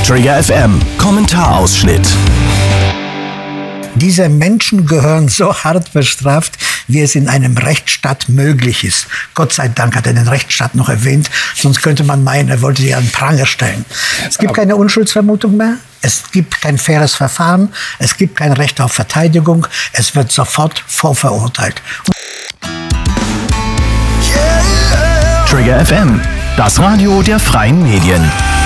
Trigger FM Kommentarausschnitt. Diese Menschen gehören so hart bestraft, wie es in einem Rechtsstaat möglich ist. Gott sei Dank hat er den Rechtsstaat noch erwähnt, sonst könnte man meinen, er wollte sie an den Pranger stellen. Es gibt keine Unschuldsvermutung mehr, es gibt kein faires Verfahren, es gibt kein Recht auf Verteidigung, es wird sofort vorverurteilt. Trigger FM, das Radio der freien Medien.